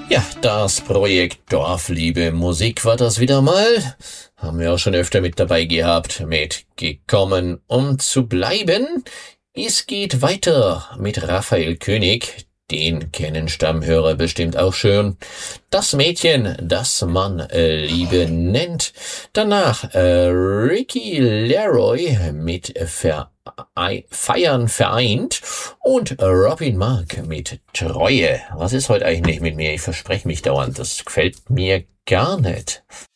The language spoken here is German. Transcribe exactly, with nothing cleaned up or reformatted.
Ja, das Projekt Dorfliebe Musik war das wieder mal. Haben wir auch schon öfter mit dabei gehabt, mit Gekommen, um zu bleiben. Es geht weiter mit Raphael König. Den kennen Stammhörer bestimmt auch schon. Das Mädchen, das man äh, Liebe nennt. Danach äh, Ricky Leroy mit Ver Feiern vereint und Robin Mark mit Treue. Was ist heute eigentlich mit mir? Ich verspreche mich dauernd. Das gefällt mir gar nicht.